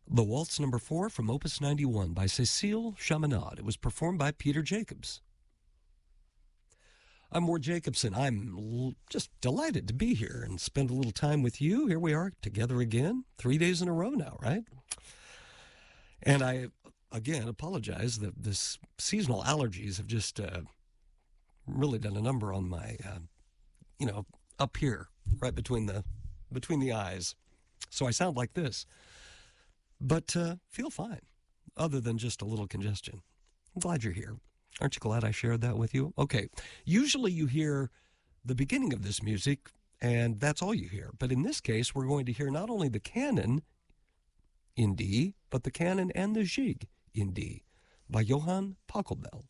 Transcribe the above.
The Waltz Number 4 from Opus 91 by Cécile Chaminade. It was performed by Peter Jacobs. I'm Ward Jacobson. I'm just delighted to be here and spend a little time with you. Here we are together again, 3 days in a row now, right? And I, again, apologize that this seasonal allergies have just really done a number on my, up here, right between the eyes. So I sound like this. But feel fine, other than just a little congestion. I'm glad you're here. Aren't you glad I shared that with you? Okay, usually you hear the beginning of this music, and that's all you hear. But in this case, we're going to hear not only the canon in D, but the canon and the jig in D by Johann Pachelbel.